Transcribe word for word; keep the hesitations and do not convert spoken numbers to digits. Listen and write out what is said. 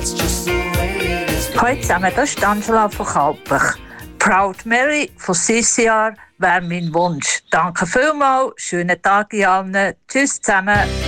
Hallo zusammen, das ist Angela von Kalpach. Proud Mary von C C R wäre mein Wunsch. Danke vielmals, schönen Tag Ihnen allen. Tschüss zusammen.